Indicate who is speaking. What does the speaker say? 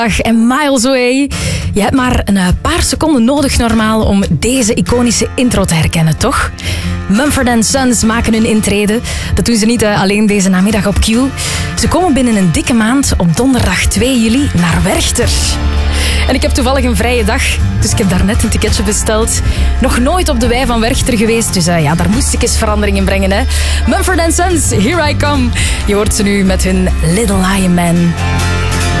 Speaker 1: En Miles Away. Je hebt maar een paar seconden nodig normaal om deze iconische intro te herkennen, toch? Mumford & Sons maken hun intrede. Dat doen ze niet alleen deze namiddag op Q. Ze komen binnen een dikke maand op donderdag 2 juli naar Werchter. En ik heb toevallig een vrije dag, dus ik heb daar net een ticketje besteld. Nog nooit op de wei van Werchter geweest, dus daar moest ik eens verandering in brengen. Hè. Mumford & Sons, Here I Come. Je hoort ze nu met hun Little Lion Man.